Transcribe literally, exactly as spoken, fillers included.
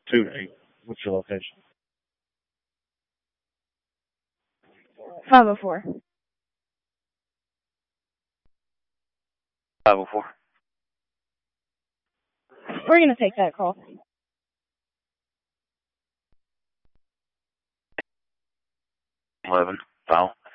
two eight. What's your location? five oh four. five oh four. We're going to take that call. eleven. File.